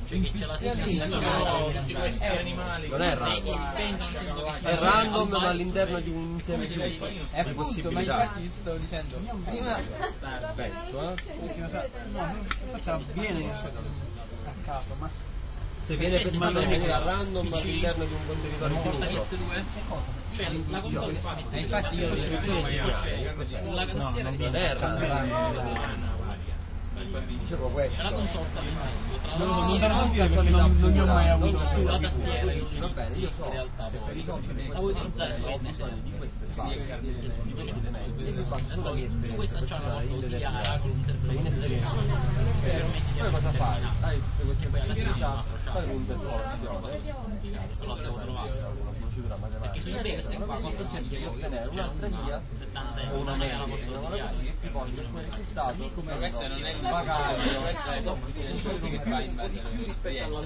cioè che c'è la sigla tutti questi animali. Non è random. È random ma all'interno di un insieme di possibilità. Ma infatti stavo dicendo prima penso no, viene a caso, ma se viene pensato a random all'interno di un contenitore chiuso. Cioè la console che fa mettere infatti io la tastiera non è random. Dicevo questo. la console sta mettendo non darò più perché non ne ho mai avuto la tastiera Va bene, io so in realtà la vuoi utilizzare di queste questa c'ha una porta ausiliare con un interprete poi cosa fai? Hai tutte queste possibilità, fai un bel po' perché se io vedo queste qua costano di ottenere un'altra via o una media così e ti poi il risultato questo non è il bagaglio, questo è soldi che fai in base all'esperienza.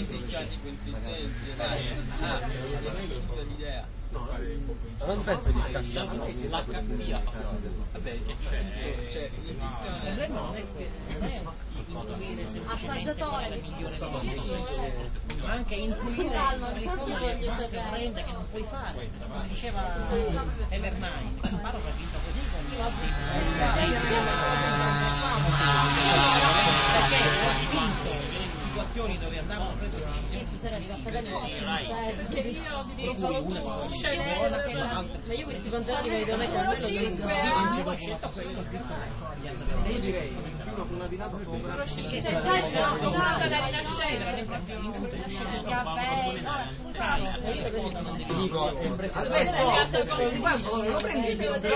L'idea. Non penso di scasciare l'HD la fa vabbè che c'è il problema non è assaggiatore ma anche intuire risolvere corrente che non puoi fare come diceva Evernight Paro ha vinto così perché ho vinto situazioni dove andavano preso sarà arrivata da noi che io ti dico solo tu ma io questi pantaloni me li devo mettere almeno 5 anni ho scelto quello io direi una dinata sopra che c'è già il da rinascere dico lo prendi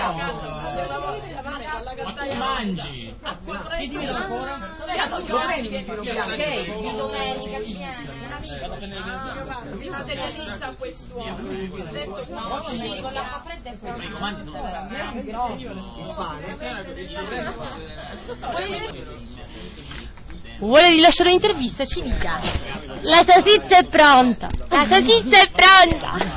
ma mangi che dimmi ancora lo prendi domenica si materializza quest'uomo ha detto con l'acqua fredda e vuole rilasciare un'intervista, ci dica. La salsiccia è pronta. La salsiccia è pronta.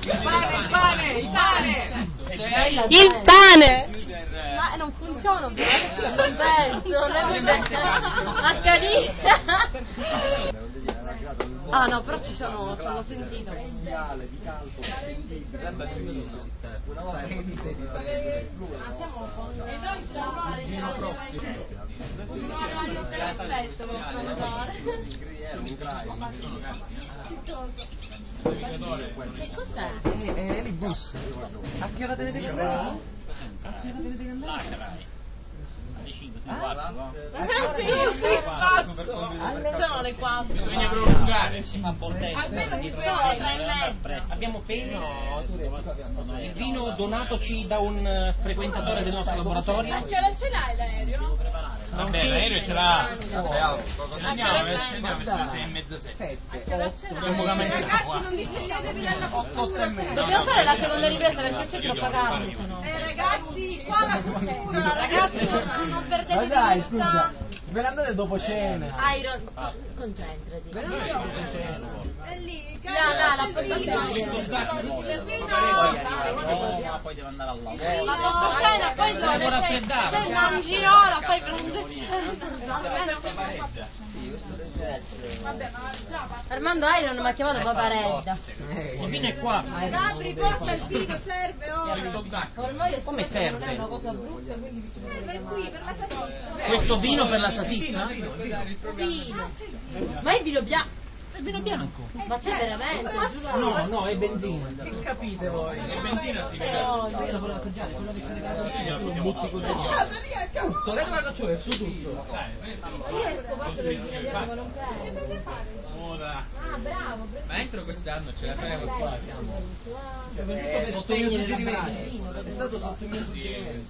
Il pane. ma non funziona non penso a carina ah no però ci sono sentito una volta che mi sei di siamo che cos'è? è lì bus. A che ora te ne devi andare? A che ora te ne devi andare? Sono le 4 bisogna prolungare a Bordello almeno di 2 ore abbiamo appena il vino donatoci da un frequentatore del nostro laboratorio a che ora ce l'hai l'aereo? vabbè l'aereo ce l'ha Andiamo verso le 6 e mezza 7. Ragazzi non distruggetevi dalla cultura dobbiamo fare la seconda ripresa perché c'è troppa carne ragazzi qua la cultura ragazzi non perdete ma dai scusa ve ne andate dopo cena Iron concentrati ve ne andate dopo cena è lì la poi devo andare al lavoro ma dopo cena poi se non girola poi prende Armando Iron mi ha chiamato Paparedda il vino è qua Gabri porta il vino serve ormai come serve? non è una cosa brutta quindi serve qui per la salsiccia questo vino per la salsiccia? vino ma è vino bianco è vino bianco ma c'è veramente no è benzina che capite voi? Il benzina si vede. io lo volevo assaggiare quello che ti butti così tutto lei dove faccio su tutto io esco fatto del vino bianco ma non prendo ah bravo Ma entro quest'anno ce la faremo qua, siamo. è sotto il mio suggerimento è stato sotto il mio suggerimento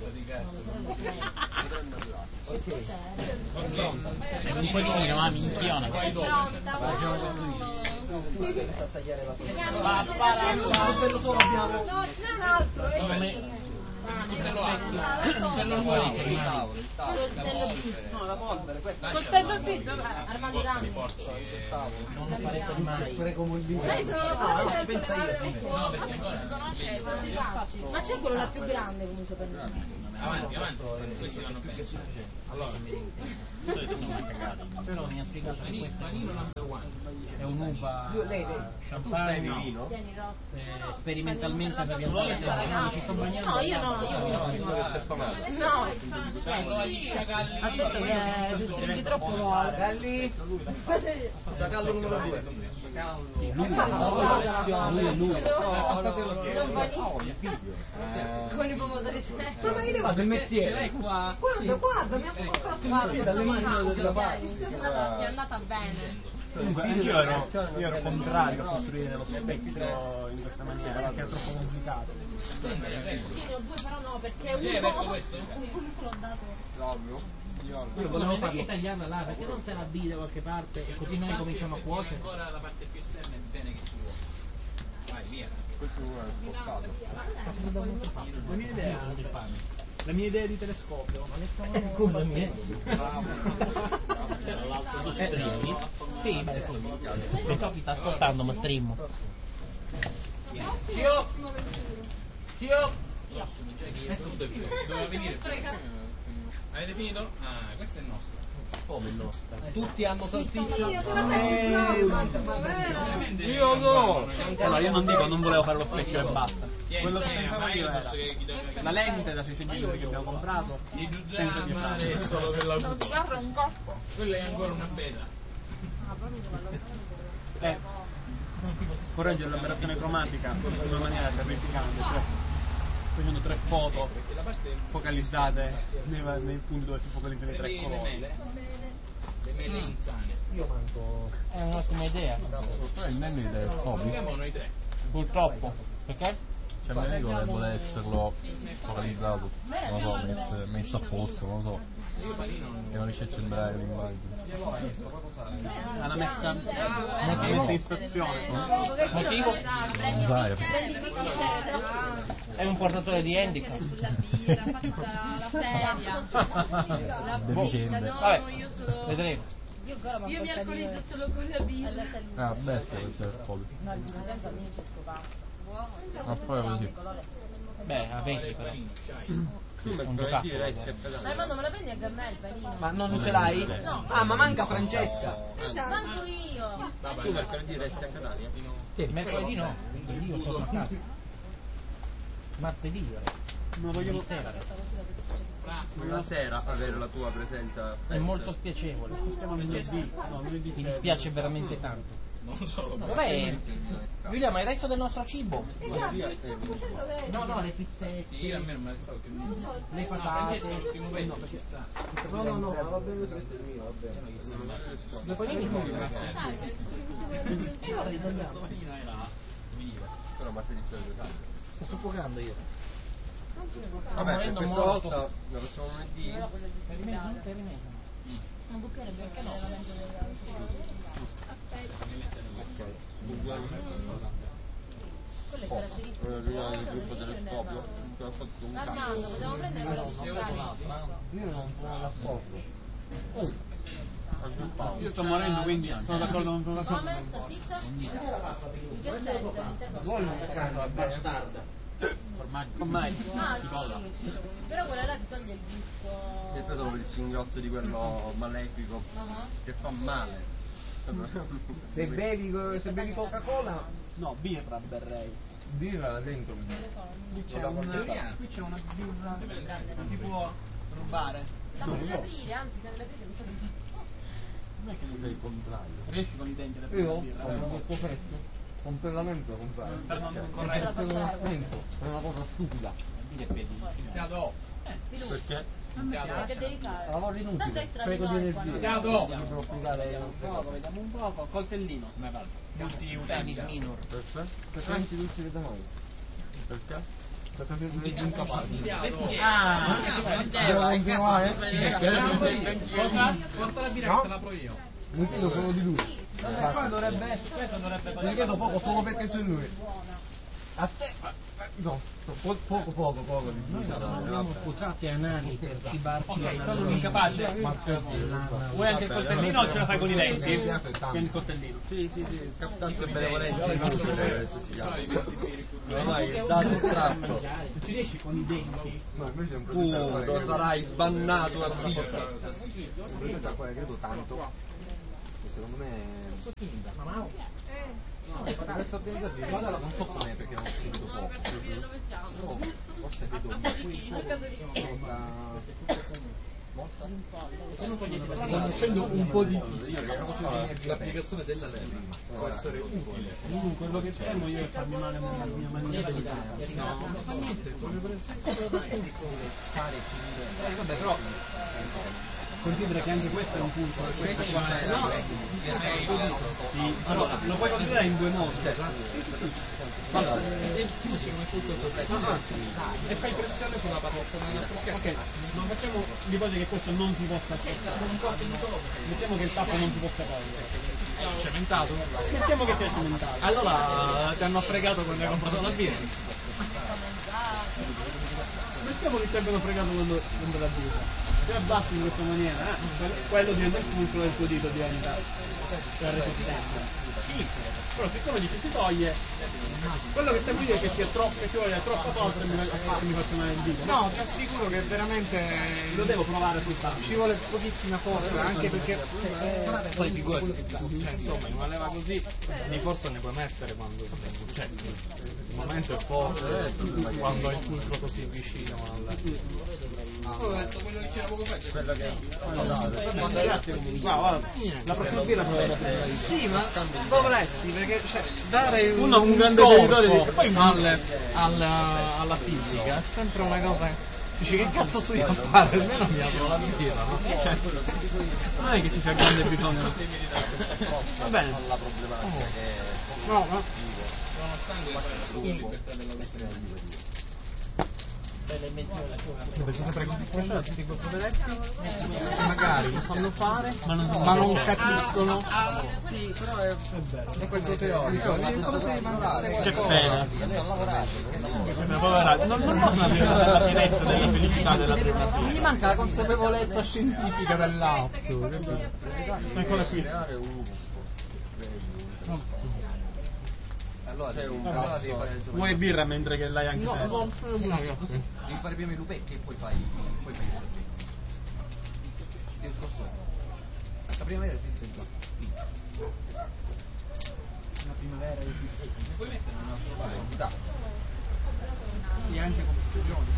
un po' di vino ma minchiona quello solo abbiamo no c'è un altro la polvere questa coltello B Armando Rami non lo farete mai pure come il vino pensa io ma c'è quello là più grande comunque per me Avanti, questi vanno bene. Allora, però mi ha spiegato che questa è un'uva champagne sperimentalmente per riempire ci sto bagnando. No, io no. No. Ha detto che se stringi troppo muore. Galli. Sacallo numero 2. Lui è lui. Con i pomodori secchi. Ma hai levato il mestiere? Qua. Guarda, mi ha fatto Dalle mani della parte. È andata bene. Comunque io ero contrario a costruire lo spettro in questa maniera perché è troppo complicato. Sì, ne ho due però no, perché uno l'ho dato. Io volevo farlo tagliarla là perché non se la vide da qualche parte e così noi cominciamo a cuocere. Ancora la parte più esterna è bene che si vuole. Vai, via. Questo uno è spostato. La mia idea di telescopio. Scusami. Sì, beh, sì. So chi sta ascoltando, ma stream. Zio! Doveva venire. Avete finito? Ah, questo è il nostro. Come il nostro? Tutti hanno salsiccia? Io no! No, io non dico, non volevo fare lo specchio e basta. Quello che pensavo io era la lente da 6 cm che abbiamo comprato senza diaframma. È solo per la buca. Quella è ancora una beta. Corregge l'aberrazione cromatica in una maniera terrificante, cioè facendo 3 foto focalizzate nei punti dove si focalizzano i 3 colori. Le mele insane. Io manco. È un'ottima idea. Il meme è Proviamo noi 3. Purtroppo. Perché? Cioè il meme che vuole esserlo focalizzato, non lo so, messo a posto, non lo so. Che non riesce a centrare l'immagine. Alla messa in ispezione. Motivo? Non sai, È un portatore di handicap. La sedia. deficiente. Vabbè, vedremo. Io mi alcolizzo solo con la birra. Ah, bestia questo è il spoglio. Ma poi così. Beh, a 20 però. Tu mercoledì resti a Catania. Armando, me la prendi a Gammel il panino? Ma non ce l'hai? No. Ah, ma manca Francesca. Manco io. Tu mercoledì resti a Catania? Sì, mercoledì no. Io sono a casa. Martedì io resto. Non vogliamo Una sera avere la tua presenza È molto spiacevole. lunedì. Mi dispiace veramente tanto. Non solo. Dov'è? Giulia, ma il resto del nostro cibo? No, No, le pizzette. Sì, a me non me ne stavo più. Le patate. Francesco, il primo pezzo ci sta. No, va bene questo è mio, va bene. Due panini con Però martedì c'è il dettaglio. sto soffocando io. Vabbè, morendo questa molto. volta la facciamo lunedì. Un bucchiere perché no? Quelle caratteristiche. Una riunione del gruppo telescopio che ha fatto un cazzo. Armando, possiamo prendere quello di Io non sono d'accordo. Io sto morendo, quindi sono d'accordo, non sono d'accordo. come? Salsiccia? In che senso? All'interno? Vuoi un cazzo bastarda? Ormai. Ah sì, però quella là ti toglie il gusto. Sempre dopo il singhiozzo di quello malefico che fa male. Se bevi Coca-Cola, No, birra berrei. birra dentro. Qui c'è una birra che ti può rubare. La puoi aprire, anzi se me l'aprite mi sa di Non è che non sei il contrario. Riesci con i denti a Io birra. sono questo fesso completamente lo contrario. Per non Perché corretto. non ha senso, è una cosa stupida. Iniziato. Perché? che devi fare. Lavoro Tanto inutile, è tra spreco di noi energia. qua. Non devo spiegare Vediamo un poco. Coltellino. Multi-utenza. minor. perché non si riuscire da noi. Perché? Perché siete incapaci. Ah, Devo continuare? Cosa? Porta la birra No? che te la apro io. Non chiedo solo di lui. Questo dovrebbe Ti chiedo poco solo perché c'è lui. A te? No, poco di noi non abbiamo scusate anali per cibarci. sono incapace. Vuoi anche il coltellino o ce la fai con i denti? Tieni il coltellino. Sì, captanza e benevolenza inutile si chiama. Ormai dato il tratto. Ci riesci con i denti? No, invece è un Tu sarai bannato a vita. credo tanto. secondo me questa organizzazione guardala non so com'è perché non ho sentito poco, però forse vedo conoscendo un po' di fisica l'applicazione della leva può essere utile. Comunque quello che temo io è farmi male nella mia maniera di fare. No, non fa niente, come per fare vabbè però considera che anche questo è un punto, questo qua è allora, lo puoi considerare in due modi. Allora, e fai pressione sulla parola. Ok, ma facciamo l'ipotesi che questo non si possa mettiamo che il tappo non si possa togliere. Cementato? Mettiamo che sia cementato. Allora ti hanno fregato quando hai comprato la birra. Mettiamo che ti abbiano fregato quando la birra. Se abbassi in questa maniera, quello diventa il fulcro del tuo dito, diventa la resistenza. Sì, però siccome dici si toglie, quello che stai dire è che sia troppo, che ci voglia troppa forza e mi faccio male il dito. No, ti assicuro che veramente lo devo provare sul tappo. Ci vuole pochissima forza, anche perché poi figurati, cioè insomma in una leva così di forza ne puoi mettere quando cioè il momento è forte quando hai il fulcro così vicino quello che diceva poco fa quello che la prossima birra proverò. sì, ma dovresti perché cioè, dare un grande veditore alla fisica è sempre una cosa. Dici che cazzo sto io a fare? Almeno mi apro la birra, no? Cioè, non è che ci sia grande bisogno. Va bene. No, ma perché sempre tutti quei poveretti magari lo sanno fare ma non capiscono. Sì, però è bello. È quello teorico. Che pena. Non posso avere la pienezza della felicità della prima. Gli manca la consapevolezza scientifica dell'atto. Eccola qui. Allora vuoi birra mentre che l'hai anche te? No, devi fare prima i lupetti e poi fai i lupetti. Il discorso la primavera esiste già. La primavera esiste. Puoi mettere un altro paio. Sì, anche come stagione.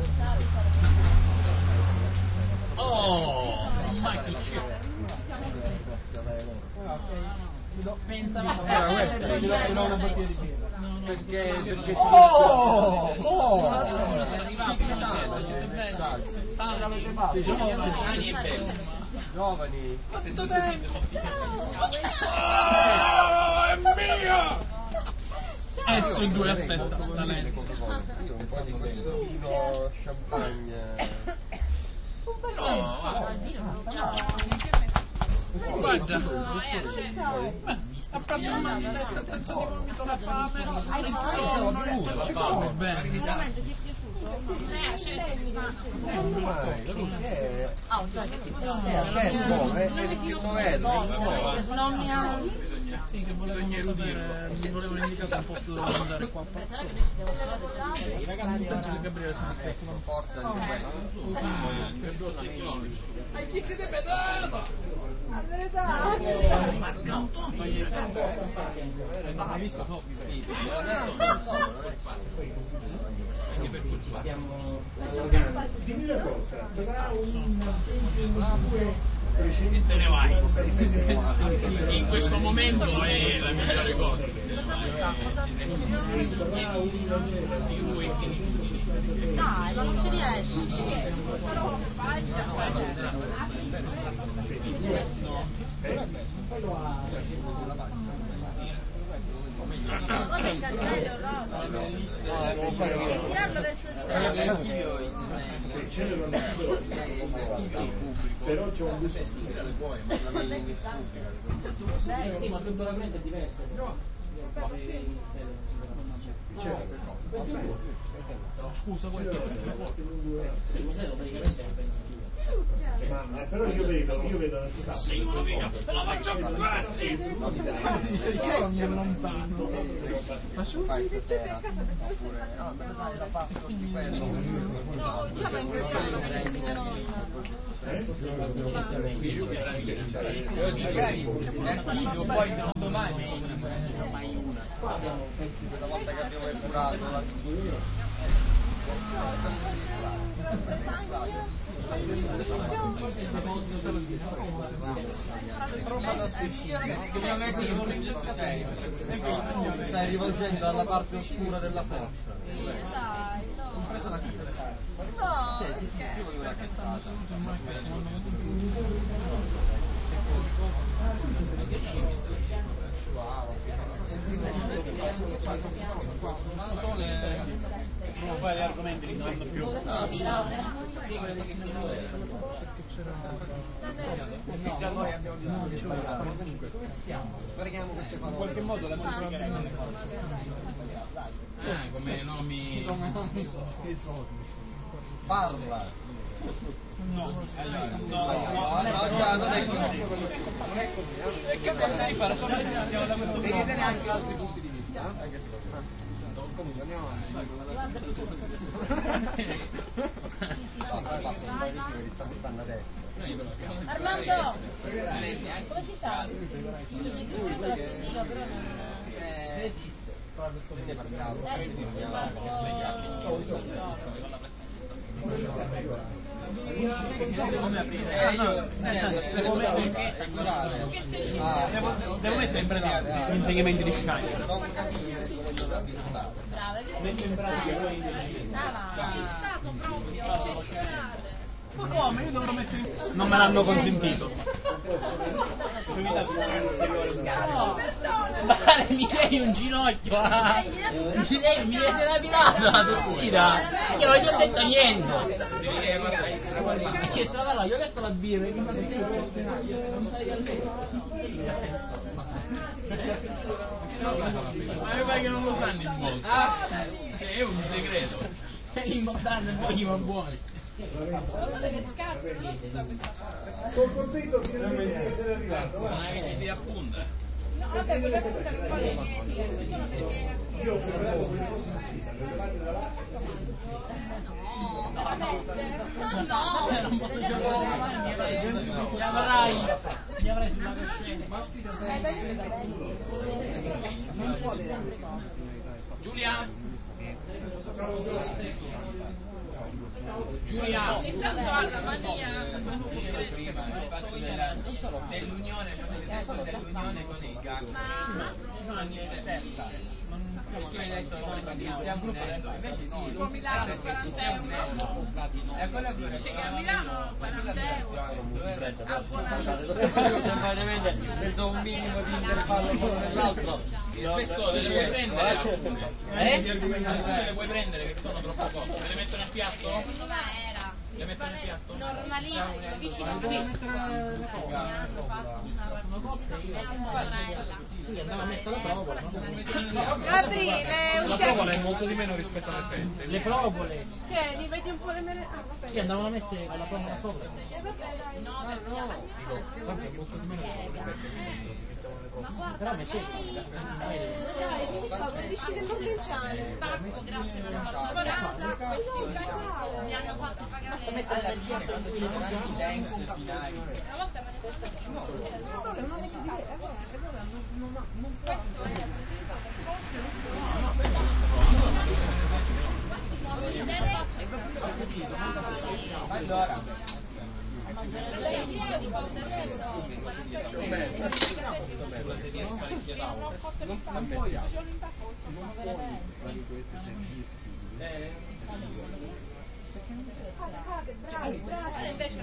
Oh, Michael Chip. Pensavo che una bottiglia di birra. Perché giovani. Quanto tempo? È mia! Esso in due, aspetta, da lei. Io un po' di vino, champagne. Guarda, a parte la manetta, penso di vomito la fame, il sonno, ci come bene. Non mi ha... Sì, che volevano sapere, mi volevano indicare un posto dove andare qua. I ragazzi penso che Gabriele si aspettano un forza di Ma chi siete pedato? A verità? hai visto Sofì? Dimmi una cosa, tra un e te ne vai. In questo momento è la migliore cosa. Dai, ma non ci riesci. però c'è un gusto. Sì, ma temporalmente è diverso. Scusa, però io vedo la città. La faccio grazie! io non mi allontano. Ma su stasera oppure la parte lo stipendio. No, diciamo in Io poi domani mai una. Quella volta che abbiamo epurato la stai rivolgendo alla parte oscura della forza. Compresa la chiesa. No, io voglio una cazzata. Non fare gli argomenti che non hanno più. Già noi abbiamo detto comunque come stiamo? Sprechiamo queste parole. In qualche modo la come nomi parla. No, non è così. Non è così. E che devi fare? Devi vedere anche altri punti di vista. Comunque andiamo avanti. Armando! Come si sa? Come aprire? Devo mettere in pratica gli insegnamenti di Shine. Metto in pratica poi ma come? Io dovrò mettere in... Non me l'hanno consentito. Mare, mi sei un ginocchio. Mi vede la pirata. Io non gli ho detto niente. Che tra io ho detto la birra. ma mi pare che non lo sanno in molti. È un segreto. È importante, poi va buoni. Sono contento finalmente di essere arrivato. Non è che ti appunta. No, vabbè, quella punta che poi Io ho preparato quelle cose da là. Non posso giocare. Mi avrai sulla coscienza. Giulia? Giulia, guarda, mania. dicevo prima, il fatto dell'unione, dell'unione con il GAC. Ma non è certa. Perché hai detto noi ci stiamo unendo, invece sì, non si sa perché ci stiamo unendo. E quella dice che a Milano 40 vedo un minimo di intervallo con l'altro. Questo le vuoi prendere? Le vuoi prendere che sono troppo poche? Le metto nel piatto? Le metto nel piatto? normalissimo, vicino a Sì, andava messa la provola. Aprile, La provola è molto di meno rispetto alle fette. Le provole. tieni, vedi un po' le mele. Ah, vabbè. Sì, andavano messe con la provola sopra. Però mettete. Decide il provinciale. Grazie, Mi hanno fatto pagare alla fine quando ci sono anche i dance finali. una volta me ne sono Allora, invece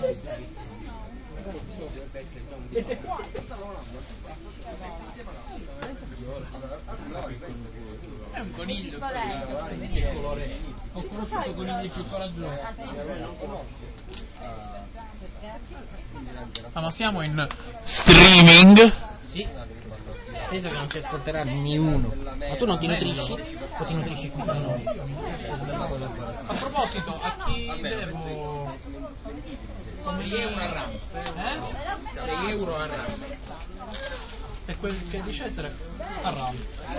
è un coniglio, che colore è? Ho conosciuto conigli più coraggiosi. Ah, ma siamo in streaming? Sì. Penso che non si ascolterà niuno. Ma tu non ti nutrisci? O ti nutrisci qui da noi? A proposito, a chi devo... Come 6 euro a RAM. 6 euro a RAM. E quel che dice essere a RAM.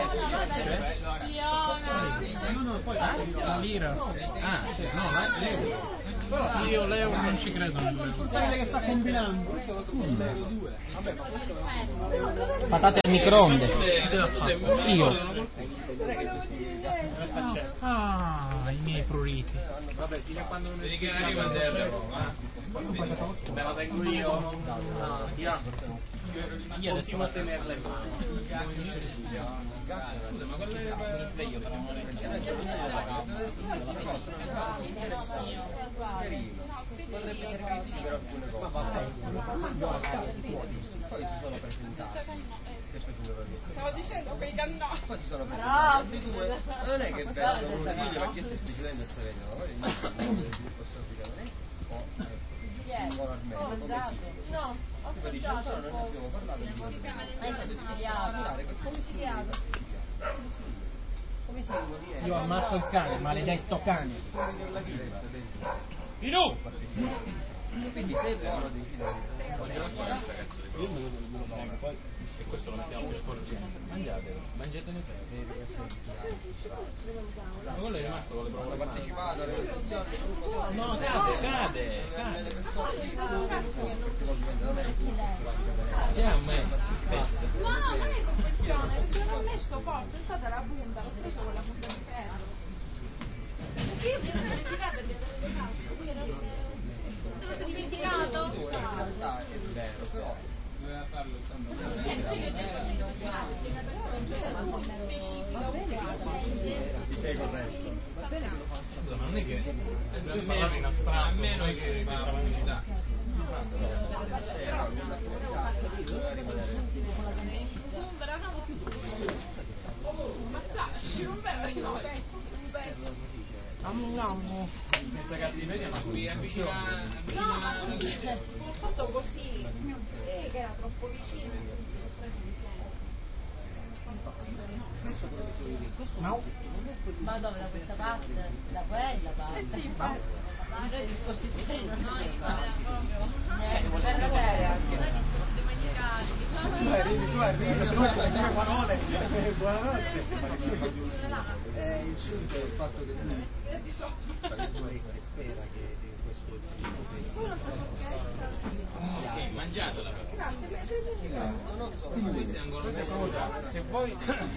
La lira. Ah, no, l'euro. Io l'euro non ci credo nell'euro. Sai che sta combinando? Patate al microonde. Io. Ah, i miei pruriti. Vabbè, fino a quando non vedi che arriva me la tengo io. Io adesso a tenerla in mano. Ma quello è sveglio per Stavo dicendo quei cannoni. Poi si sono presi non è che vedono un video perché se ti chiudendo il sereno, No, ho assaggiato un po'. Come si chiama? Io ammazzo il cane, maledetto cane. Inu! Quindi se devono decidere e questo lo mettiamo più sportivo. Mangiatelo, mangiatene te. Ma quello è rimasto con le prove partecipato alle elezioni. No, cade. C'è a me. No, non è confezione, perché non ho messo forza, è stata la punta, l'ho preso con la punta di ferro. Perché io mi sono dimenticato di aver dimenticato? È vero, però Doveva farlo ti sei corretto. Non è che dobbiamo parlare in astratto, a meno che fa la pubblicità. senza cattiveria, ma Qui avvicina Ho fatto così, che era troppo vicino. Ma dove? Da questa parte? Da quella parte? Noi discorsi seri non noi niente, per la terra. Tu arrivi, come parole. Buonanotte. Il sud è il fatto che lui spera che questo ok, mangiatela però. non so, Questi ancora se vuoi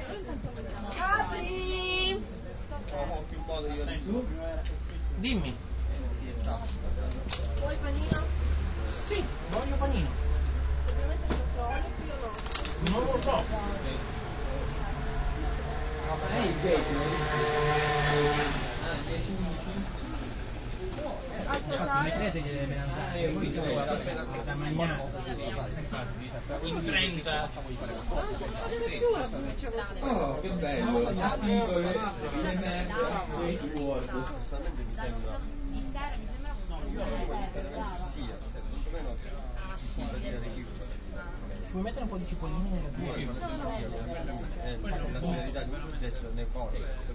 Apri! ho più modo io di su. Dimmi. Vuoi panino? Sì, voglio panino. Ovviamente c'è io no. Non lo so. Infatti, le crede che deve andare da mangiare. in 30 Oh, che bello! Giustamente mi sembra. Puoi mettere un po' di cipollina nella tua? La finalità di un progetto ne corre.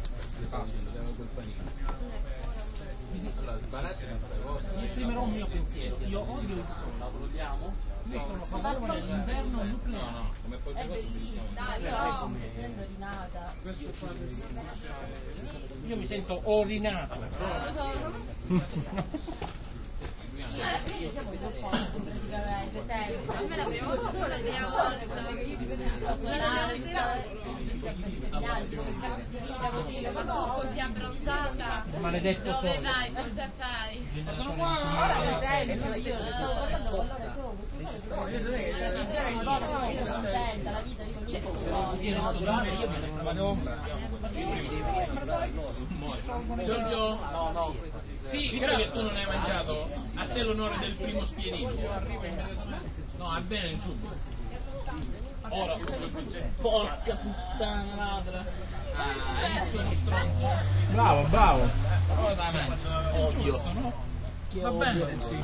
allora sbarazzi questa cosa. Io esprimerò un mio pensiero. Io odio il sole. Lo vogliamo? Io sono favorevole all'inverno nucleare. No, come poi È bellissimo, dai, io mi sento rinata. Io mi sento orinato. Io siamo in conforto praticamente, sempre. A me la prima volta che lo vediamo ma tu così abbronzata. Maledetto sole. Dove vai? Cosa fai? Ora mi vedo, io le stavo guardando con l'ora io sono contenta, la vita Giorgio, sì, visto che tu non hai mangiato, a te l'onore del primo spiedino. No, va bene subito. Ora, porca puttana ladra. Ah, io sono stronzo. Bravo, bravo. Ora dai, mangia. Ovvio. Va bene, sì.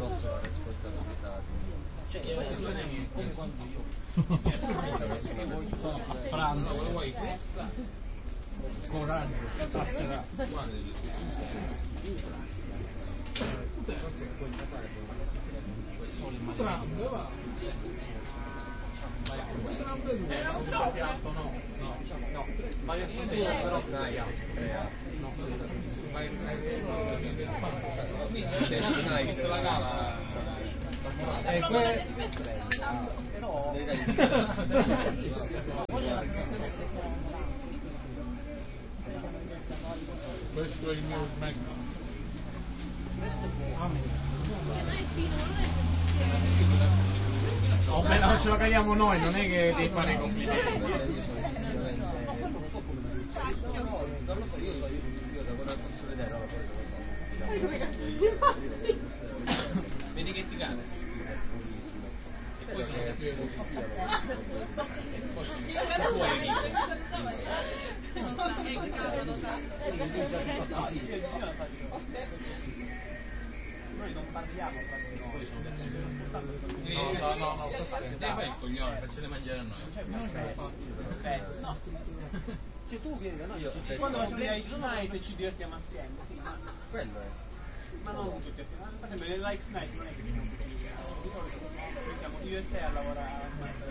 Cioè, come quando io tanto, vuoi questa? Coraggio, passerà. Entrambe, va. Entrambe due. No, ma io sono però visto la gala questo è il mio SmackDown. Oh, beh, non ce lo caviamo noi, non è che devi fare i complimenti. Vedi che ti cade. E poi sono noi non parliamo tra di noi. No, dai fai il coglione, facciate mangiare a noi. No. Cioè tu vieni da noi, quando facciamo gli Ice Night ci divertiamo assieme, sì, ma quello è. Ma non tutti assieme. Per esempio nell'Ice Night non è che siamo io e te a lavorare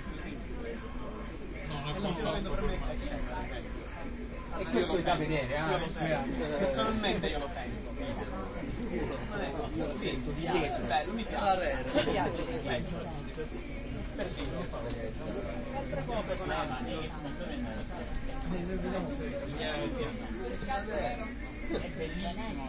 e questo è da vedere, personalmente io lo penso. Non è così, sento di dietro, bello, mi piace. Mi piace perfino. Altre cose con la mano. È bellissimo.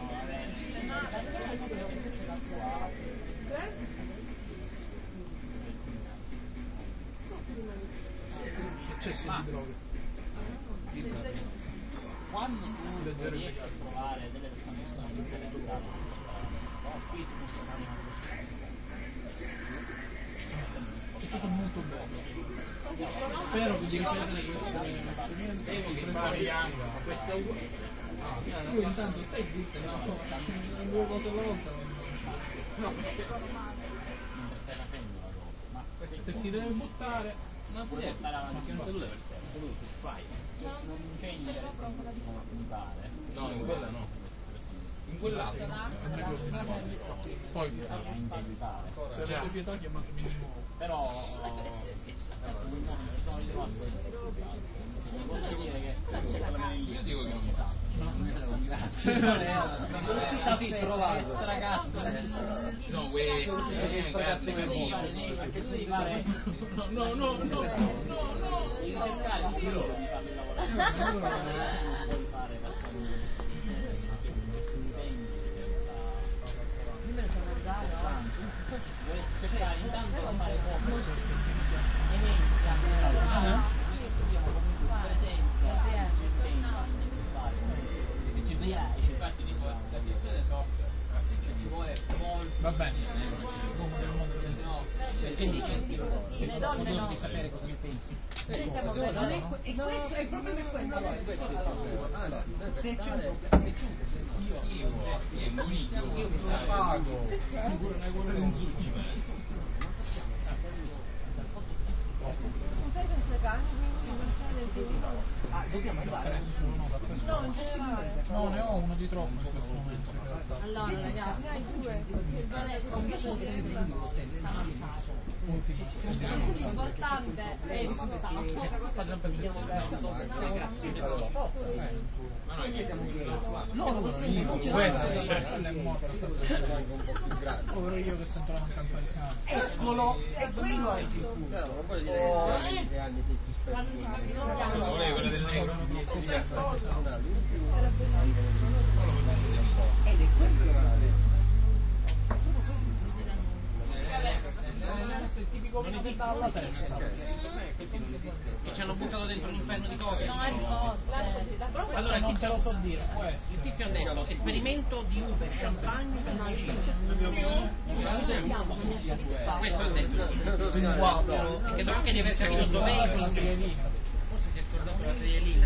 Eccesso di droga. Quando tu riesci a trovare delle persone che sono interessate, qui si possono È stato molto bello. Spero di ripetere questo questa tu intanto stai zitto, no? Due cose alla volta. No. Se si deve buttare, non si deve stare avanti anche tu per te, tu fai. Non c'è interesse mi pare. No, in quella no. In quell'altro. Poi anche aiutare. se avete pietà chiamatemi di nuovo. Però ci sono ritrovato posso dire che io dico che non mi sa. Grazie. Sì, trovato. No, grazie per voi. Perché tu devi fare. No. Devi cercare di farli lavorare. Puoi fare cercare intanto di fare poco e per esempio infatti dico la sezione software ci vuole molto va bene perché dice le donne no di sapere cosa ne pensi e questo è proprio per questo Se c'è un io mi pago Sai senza cani, non c'è del tutto. dobbiamo andare. No, in generale. no, ne ho uno di troppo in questo momento. allora ragazzi Ne hai due. Il Valetto, l'importante è il risultato ma noi che siamo povero io che sento la mancanza del cane. Eccolo, è quello è il più. non voglio dire che anni sei più spesso volevo quella del negro ed è quello che Non esiste alla terra. Che ci hanno buttato dentro l'inferno di copia. no è forte Allora non te lo so dire. il tizio ha detto esperimento di uve champagne in Sicilia. Questo è il detto. Perché dopo che deve aver capito dov'è quindi forse si è scordato la trielina.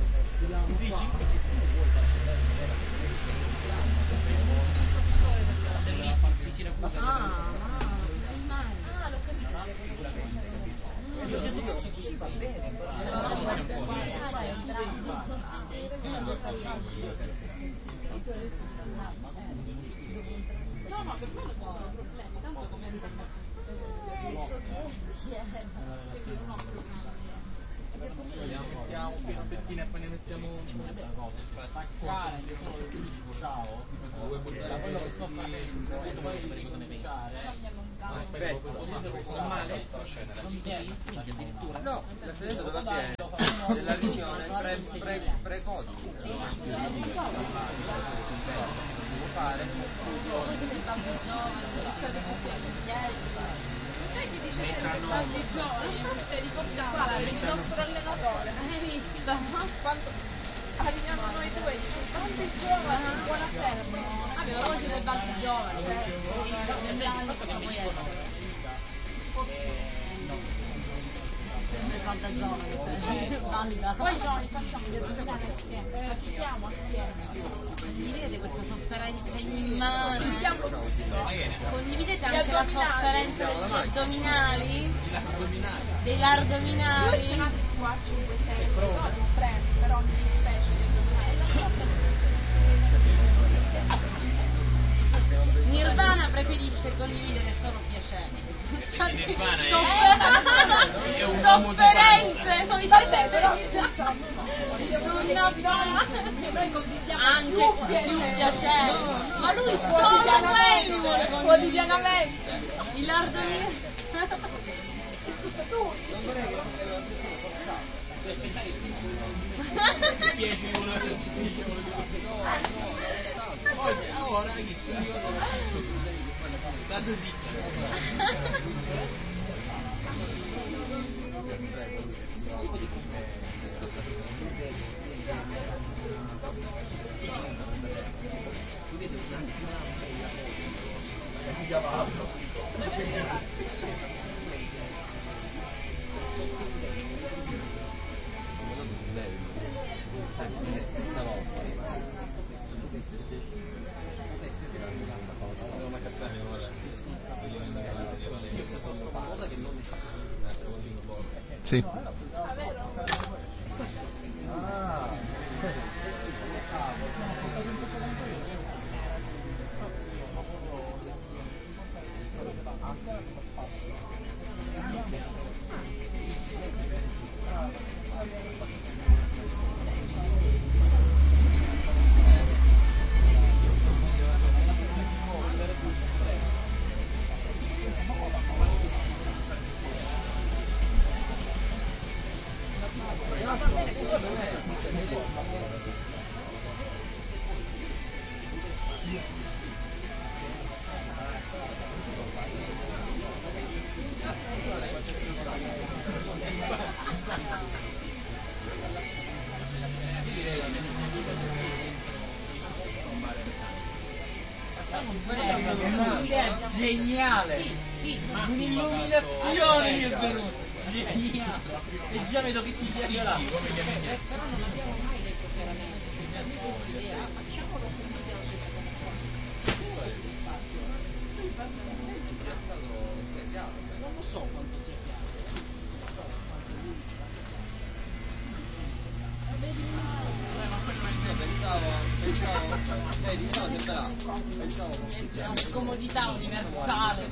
Di Siracusa. l'ho capito va bene. No, per me non sono problemi, tanto come mettiamo pieno pettine e poi ne mettiamo attaccare ciao quello che sto facendo poi no, l'effetto dove avviene nella riunione pre-codice devo fare sai che dice tanti giovani, ricordiamo il nostro allenatore, hai visto? Quando arriviamo noi due dice tanti giovani, buonasera, Vabbè, ma voi siete tanti giovani, poi giovani facciamo le giocate assieme, fatichiamo assieme. Condividete questa sofferenza immane. Condividete Condividete anche la sofferenza degli addominali? Dei lardominali? Noi ce n'abbiamo qua 5-6 premi per ogni specie di addominali. Nirvana preferisce condividere solo piacere. Nirvana è un sofferenze, Vabbè, però noi condividiamo anche più piacere. Ma lui solo quelli vuole quotidianamente. Il lardominale. Sì. Un'idea geniale, un'illuminazione mi è venuta, geniale, e già vedo che ti sia là. Però non abbiamo mai detto chiaramente. Facciamolo come Non lo so quanto sia chiaro. una scomodità universale.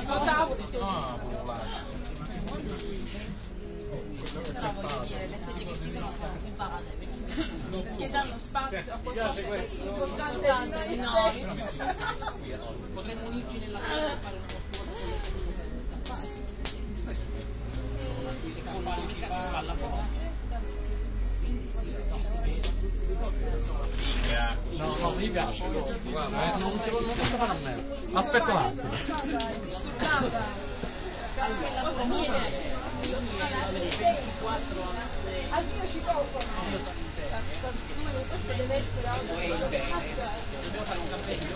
Però voglio dire, le specie che ci sono occupate che danno spazio a qualcosa di importante di noi. Potremmo unirci nella casa e fare una No, mi piace. Non posso fare a me. Aspetta un attimo. Al mio ci possono. Questo deve essere dobbiamo fare un campetto.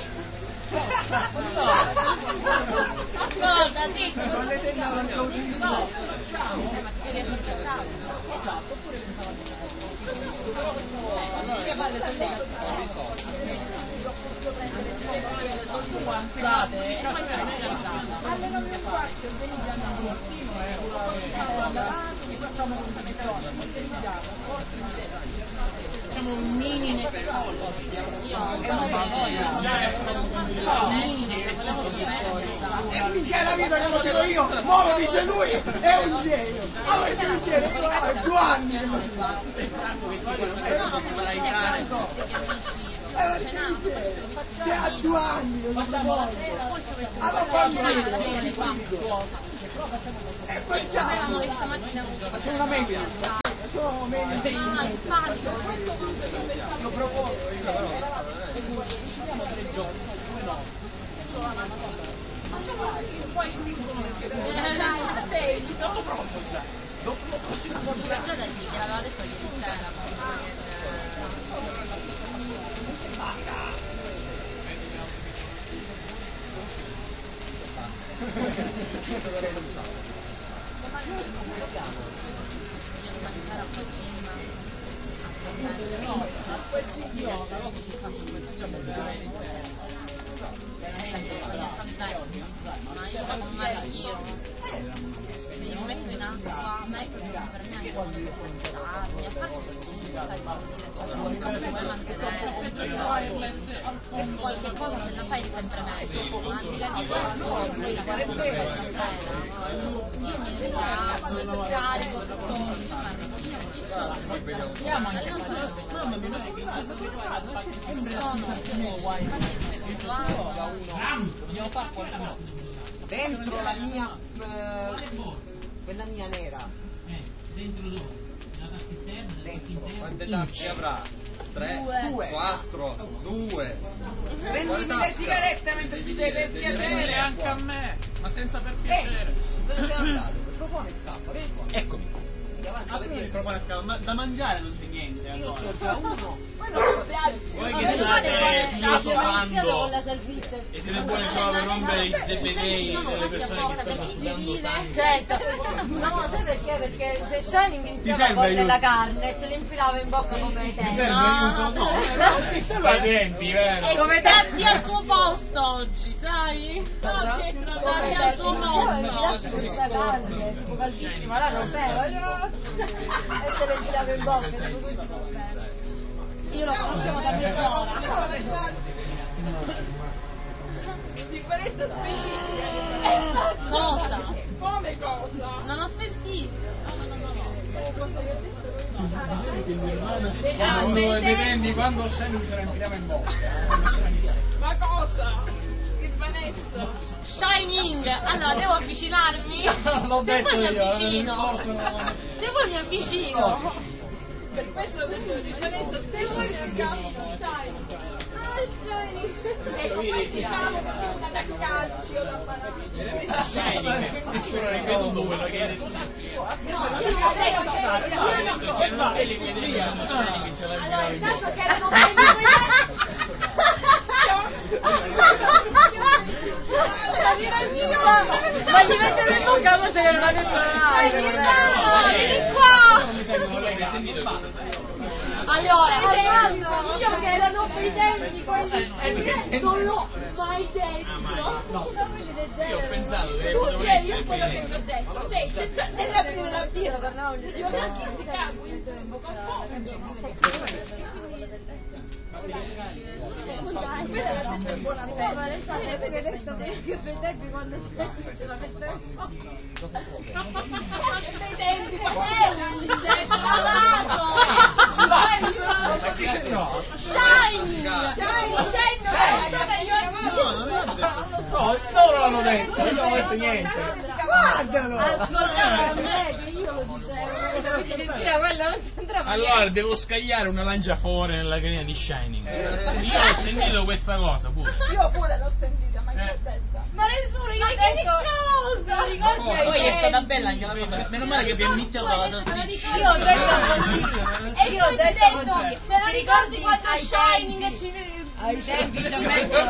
Ascolta, sì. Non le No, facciamo. Ma ti devi aspettare. Esatto, oppure Allora, che fare le potuto prendere il avanzate e poi alle 9:15 venite a Napoli, facciamo un facciamo un mini Finché la vita che lo dico io, mo lo dice lui, è un genio. Allora che un genio, 2 anni. Cioè a 2 anni, non lo voglio. Allora e facciamo una media. Io propongo, facciamo 3 giorni, come no? Poi dicono che dopo proprio già. Dopo non metto in acqua, ma è per me qualche cosa se la fai sempre meglio, ma al di là di questo poi la quarantena io mi rilasso, carico tutto, dobbiamo fare qualcosa dentro la mia quella mia nera Dentro dove? Nella tasca interna? dentro Quante tasche avrà? 3, 4, 2. Prendimi le sigarette mentre ci sei per piacere. Anche a me, ma senza per piacere. dove sei andato? Il microfono scappa, vieni qua. Eccomi. Da mangiare non c'è niente Io ancora. c'ho già uno. Voi che state filosofando la salvista e siete buoni solo per rompere i zebedei delle persone che stanno sudando sangue. certo, no, sai perché? Perché se Shining infilava a volte la carne ce l'infilava in bocca come ai tempi. Fai tempi, vero? E come datti al tuo posto oggi, sai? Datti al tuo posto. Questa carne, tipo caldissima, la rompeva e se le infilava in bocca, tipo così va bene. Io lo conoscevo da mezz'ora. Differenza specifica. Cosa? Come cosa? Non ho sentito. Quando Shining ce la infiliamo in bocca. Ma cosa? Che Vanessa? Shining! Allora devo avvicinarmi? L'ho detto Se vuoi mi io, avvicino. Se vuoi mi avvicino. Per questo ho detto differenza specifica. E come diciamo che una da calci o da banana. Shining, nessuno ha ripetuto quello che hai detto. E le guide lì hanno Shining ce l'ha in bocca. Che erano Ma gli mettere in bocca cose che non ha detto mai. Vieni qua! Allora, io che erano quei tempi quelli non l'ho mai detto. Io ho pensato che Tu poteva c'eri essere un po' che felice. ti ho detto, sei nella prima birra, tornavo io neanche ti cago in tempo, quando ce la metto dei tempi No, loro l'hanno detto, io non ho detto niente. Guardalo! Ascoltate a me che io lo dicevo. Quello non c'entrava. Allora devo scagliare una lanciafuori nella canina di Shining. Io ho sentito questa cosa pure. Io pure l'ho sentita, ma io l'ho detta. Ma nessuno, io ho detto cosa? Ricordi Poi è stata bella anche la cosa. Meno male che abbiamo iniziato dalla trasmissione. Io ho detto così. E io ho detto così. te lo ricordi quando Shining ci Ai tempi ci mettono.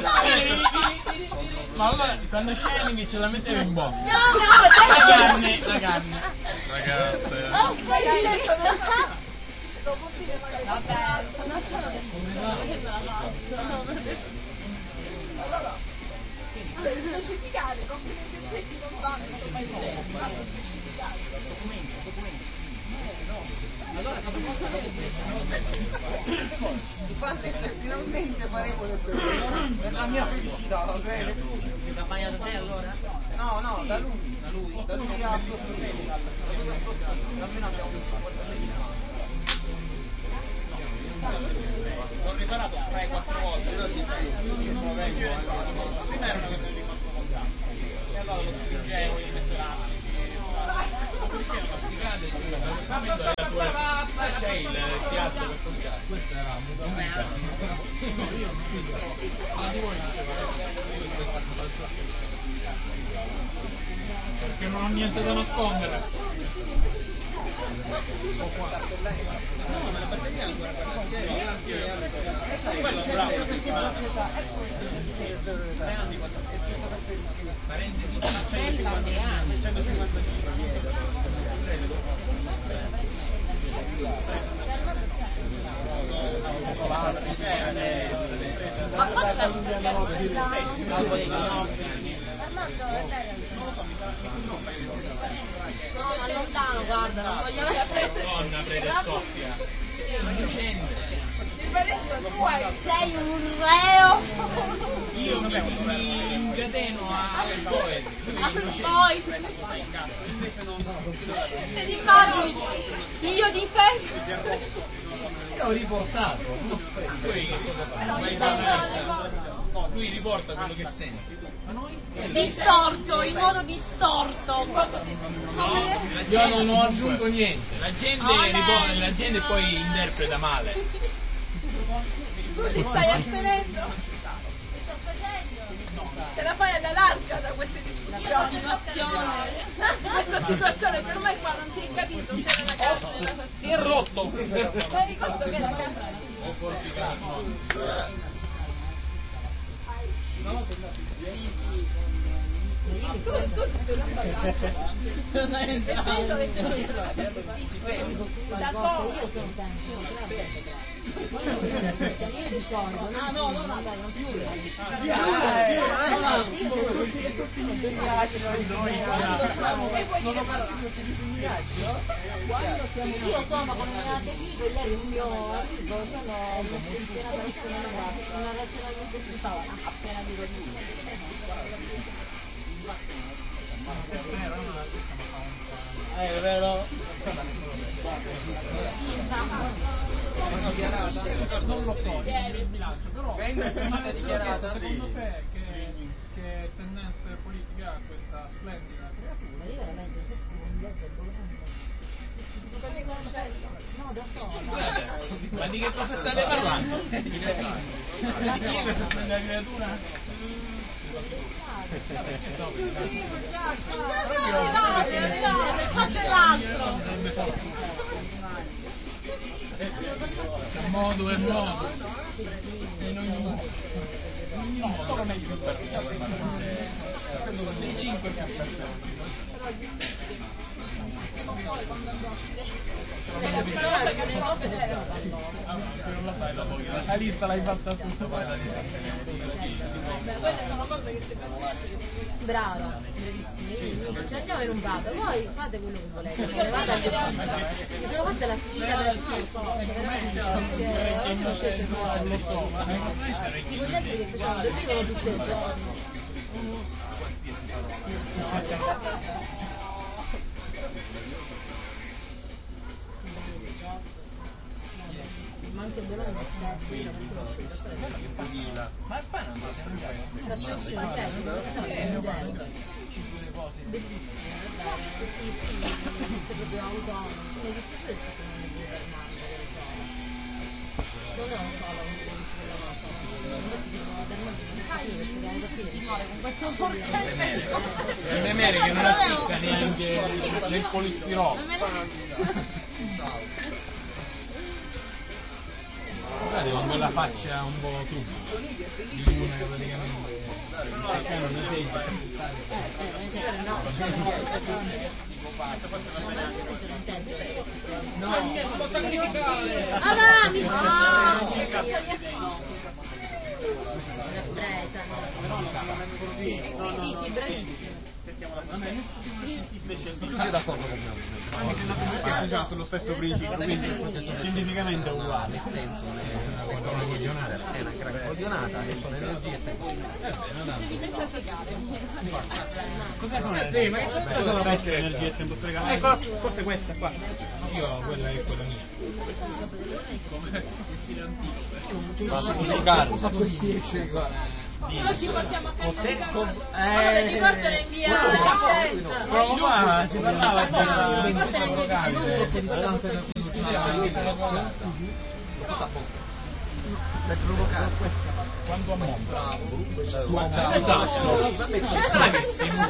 Ma allora quando Shining ce la metteva in bocca. No, La carne. Ragazze. dopo fine magari. Vabbè, non sono allora, specificare, complimenti oggetti non vanno, Documenti. Allora, finalmente faremo per la mia felicità, va bene? Ti ha bagnato te allora? No, da lui che ha sotto il medical. Almeno abbiamo visto qualcosa. L'ho riparato 3-4 volte, però prima erano che mi rimasto contatto. E allora lo spingevo, gli metto l'acqua. C'è il piatto per portare. Questo era perché non ho niente da nascondere. No, ma la batteria è ancora quello bravo una settimana. 3 anni, 4 parentesi, 155. Ma qua c'è no, ma lontano, guarda, non voglio Donna, prede Sofia. sei un reo. Io mi incateno al poeta. Poi se ti parli io difendo. Io ho riportato. Lui che cosa fa? Lui riporta quello che sente. Ma noi? Distorto, in modo distorto. Io non ho aggiunto niente. La gente poi interpreta male. Tu ti stai astenendo? Che sto facendo? Te la fai alla larga da queste discussioni. Questa situazione che ormai qua non si è capito se era la casa della stazione. Si è rotto. Fai conto che è la casa. Ah no, no, dai, non chiude. Io sono come una tecnica, ieri un mio amico, sono una razionalmente stupida, appena dico di È vero? Non lo so, il bilancio, però Secondo te che tendenze politiche ha questa splendida creatura? io veramente un viaggio no, da sola. Ma di che cosa state parlando? Di chi è questa splendida creatura? Faccio l'altro. C'è modo e modo. In ogni modo. No, solo meglio per credo che sei 5 La lista l'hai fatta tu. Brava, bravissimi. Ci andiamo in un prato, voi fate quello che volete. Mi sono fatta la figa del ognuno sceglie Lo so, tipo gli altri che dormivano tutto il giorno. Ma anche Bologna stasera ma poi non si la piscina c'è, bellissimo, così c'è proprio autonomo, come dici tu, c'è non è più non è un solo della cosa, non ti dicono del mondo non sai perché dobbiamo capire con questo porcello le mere che non assicca neanche nel polistirolo. Guardate con quella faccia un po' truffa di luna che praticamente non ne sei Lo sacrificare! Avanti! Sì, bravissimo. Tu sei d'accordo con me? Anche se funziona sullo stesso principio, quindi scientificamente è uguale. Nel senso, è una coglionata, è una coglionata, che sono energie e tempo. Cos'è con energia? Ma cosa sono queste energie e tempo stregato? Forse questa qua. Io quella è quella mia. Ma si giocare. Però ci portiamo a casa ti portano in via Qua si parlava ti portano in via Per provocare quando ammonta. bravissimo.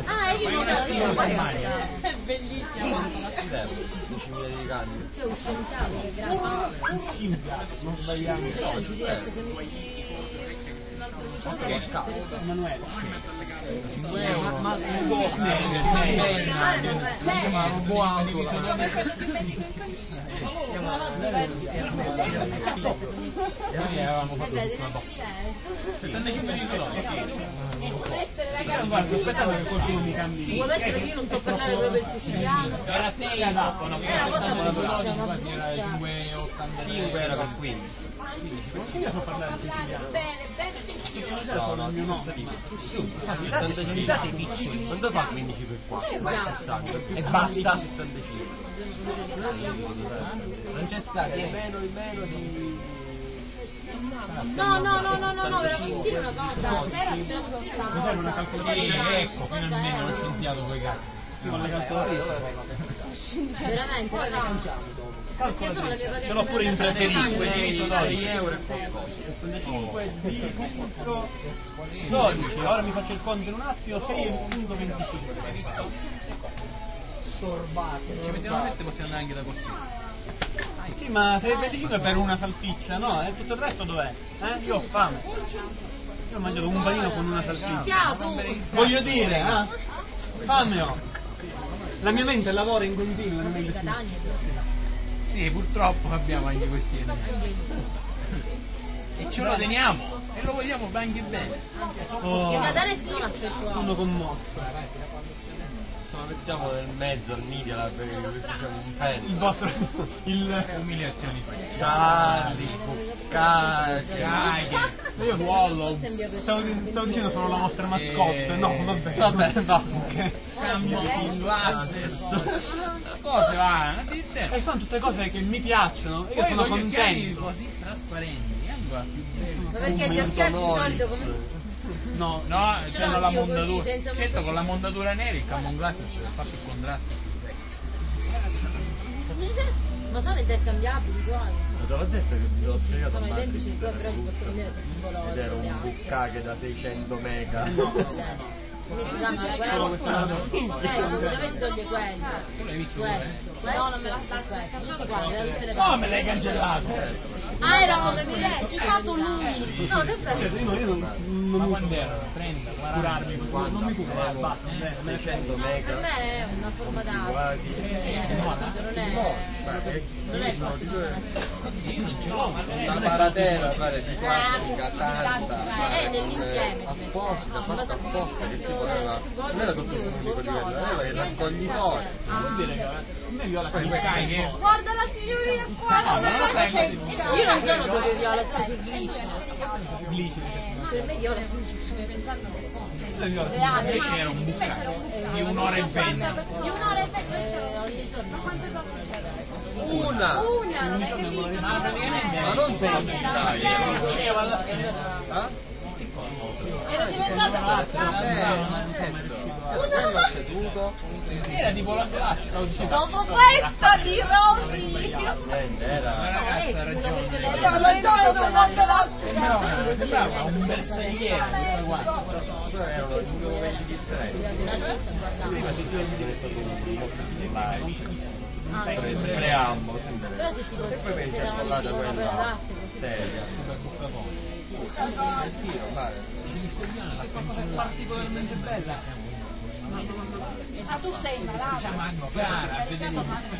È bellissimo. 10.000 di cani. C'è un scienziato che è grande. Non sbagliamo. Emanuele. Ma un po' noi avevamo fatto una botta 75 Guarda, aspettate che qualcuno mi cambi. Vuoi mettere che io non so parlare proprio il siciliano? era 6 adatto, no? Quasi era 5,85 era per 15. Io so parlare il siciliano. No, il mio nome. Quanto fa 15 per 4? E basta. 75. Francesca, Il meno di... No, volevo dire una cosa. Cos'è una calcolatrice? ecco, finalmente uno scienziato coi cazzi. Con le calcolatrici. Veramente, Ce l'ho pure in preferito. 10 euro e qualcosa. 5 di 12. Ora mi faccio il conto in un attimo. 6,25. Ci mettiamo a mettere, possiamo andare anche da così. Sì, ma 6,25 per una salsiccia, no? E tutto il resto dov'è? Io ho fame. Io ho mangiato un panino con una salsiccia. Voglio dire, fame ho. La mia mente lavora in continuo. Sì, purtroppo abbiamo anche questi elementi. E ce lo teniamo e lo vogliamo anche bene. Che Natale si sono affettuati. Sono commosso. Mettiamo nel mezzo al media per un pezzo. Il vostro Umiliazioni. Salli, buccate, io ruolo. Stavo dicendo sono la vostra mascotte. No, vabbè, no. Cambio di access. Cose va, e sono tutte cose che mi piacciono. Io sono contento. Così trasparenti. Ma perché gli occhiali di solito come... No, c'è la mondatura. Certo, con la mondatura nera il Camon Glasses fa più contrasto. Ma sono intercambiabili i tuoi? Ma te l'ho detto che vi ho spiegato. Sono identici i tuoi, però li posso cambiare per simbolo. Ed era un buccake da 600 mega. Come si chiama quello? Dove si toglie quello? Tu l'hai visto? No, non me l'ha fatto. Tutti quanti, no, me l'hai cancellato. Era come mi lei, c'è stato lui. No, davvero. Io Ma quando era? 30, 40. Curarmi, non mi curo, basta. 600 Per mega. me è una forma d'arte. Non è Io non ce l'ho, ma Una paratela fare di plastica tanta apposta, fatta apposta che ti poteva. Non era tutto unico di quello, aveva il raccoglitore. Vuol dire che a me viola che guarda la signorina qua. Io non sono proprio viola, sono più glicine. Per me viola è invece era un buccato di 1 ora e 20. Di 1 ora e 20 ogni giorno. Quante Una! Ma praticamente Ma non sono migliaia. diceva alla fine. era diventata Era tipo la flash. dopo questa di Rosy. Era. La ragazza ha ragione. Sembrava un bersagliere. Erano 2 di differenza. Prima di 2 anni è stato un preambolo e poi pensi a parlare quella seria. particolarmente bella. Ah, tu sei malato. Diciamo hanno gara, a vedere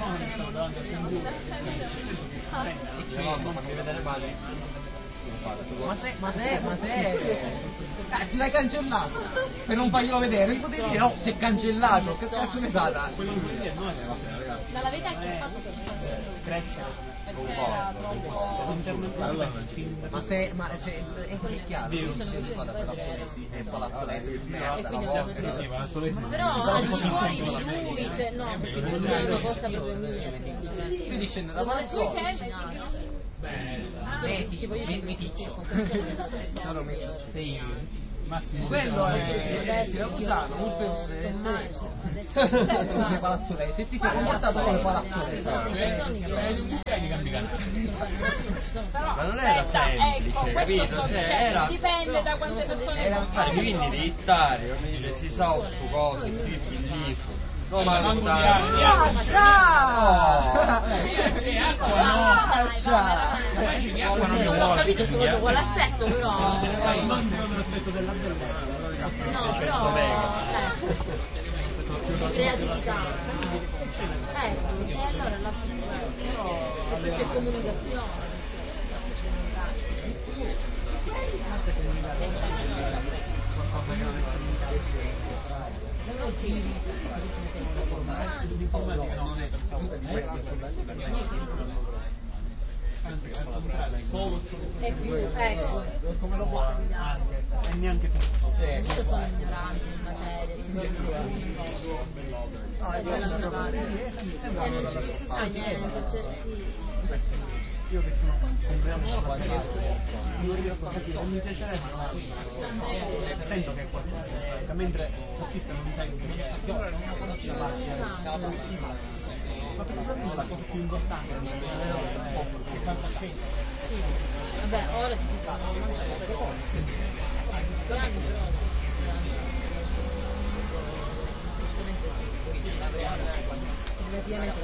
fammi vedere male. Ma se l'hai cancellato per non farglielo vedere, mi potevi dire no, si è cancellato, che cazzo ne sarà? Ma la verità è che ha fatto crescere. perché era troppo... Ma se è chiaro, se fa da palazzolesi di merda, Però al di fuori di lui, cioè, no, perché questa è una cosa proprio mia. quindi scende da palazzolesi. Sei massimo. Quello è Siracusano, non sei palazzolesi, e ti sei comportato come palazzolesi. Ma non era semplice, capito? Cioè, era... dipende da quante persone Era quindi di ittare, come dire, si sa su cose, si bellissimo. No, ma non c'è acqua, Non ho capito se proprio quell'aspetto, però... Non l'aspetto della bellezza. No, però... creatività. E allora la... Poi c'è comunicazione. È più, ecco, come lo guardi E neanche più. io sono ignorante in materia, non ci si fa niente, cioè sì. Io che sono completamente non riesco a capire, non mi piacerebbe, ma sento che è qualcosa, mentre l'artista non sai che ma per me la cosa più importante è fantascienza. Sì, vabbè, ora ti dico, relativamente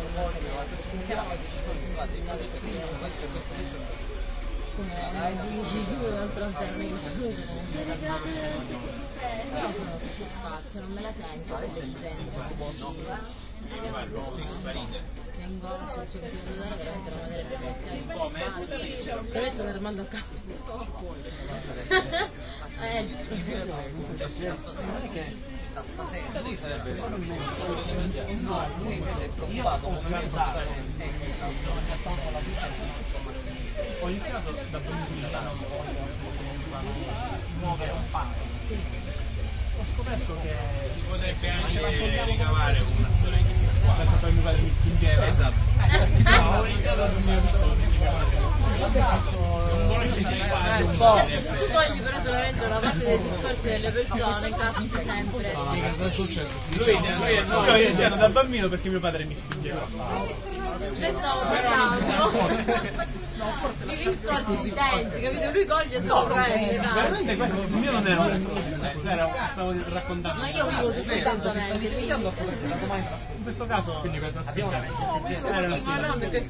come un altro non me la sento vengo se ci devo dare veramente non vedere per se me sto fermando a cazzo ho iniziato da bambino muovere un pane. Ho scoperto che si potrebbe anche ricavare una storia chissà qua. Per poi mi fare in piedi. Esatto. Ho iniziato da un mio tu togli però solamente una parte dei discorsi delle persone, caschi sempre. Cosa è successo? Lui ho iniziato da bambino perché mio padre mi spingeva. Le stavo parlando di discorsi intensi, capito? Lui coglie solo veramente questo il mio non era stavo raccontando. ma io vivo tutto intensamente In questo caso quindi questa abbiamo no, perché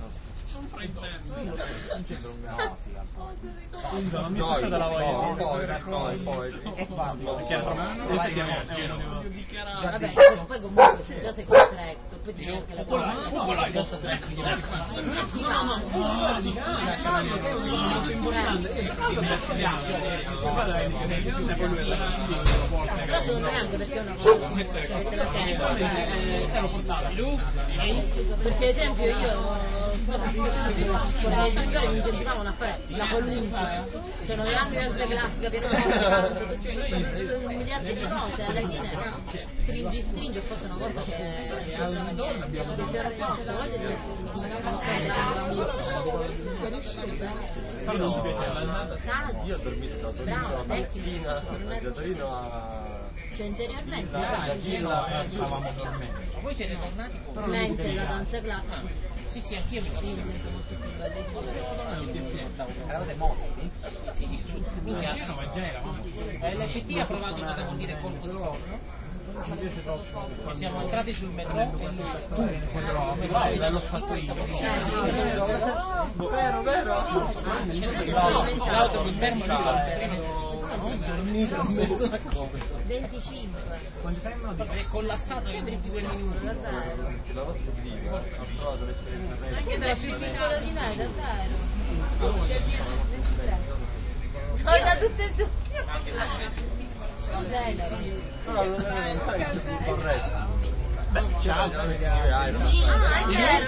non mi è stata la voglia poi vabbè, poi comunque se già sei costretto poi ti anche la però secondo me anche perché è una cosa cioè te la senti perché ad esempio io le signore mi incentivavano a fare la qualunque cioè non era classe classica piano un miliardo di cose alla fine stringi ho fatto una cosa che c'è la voglia di io ho dormito da Torino a cioè interiormente stavamo dormendo. Voi siete tornati come? mentre la danza classica Sì, anch'io mi mi sento molto più bella. Eravate morti? Sì, distrutto. Ma già eravamo. L'FT ha provato cosa vuol dire colpo di corno? E siamo entrati sul metro e lui l'ho fatto io. vero L'autobus fermo 25. Quanti sei no? È collassato in 22 minuti. Davvero. La vostra prima ha provato l'esperienza Anche se è più piccolo di me, davvero. Poi da tutte e due. Cos'è? no, non è corretto. Ciao. Ah, è vero,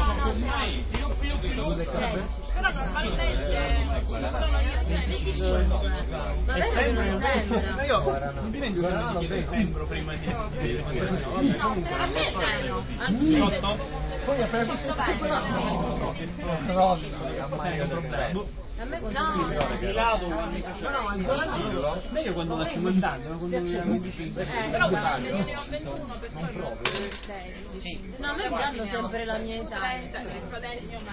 Però normalmente sono io 25. Ma vero che non sembra? Io divento un sembro prima di... No, per me è meno. Anch'io. Poi appena Posso bene. A me così. Meglio quando ho 50 anni, quando ho 25. Però quando ne ho 21 persone. No, a me mi danno sempre la mia età. 30, adesso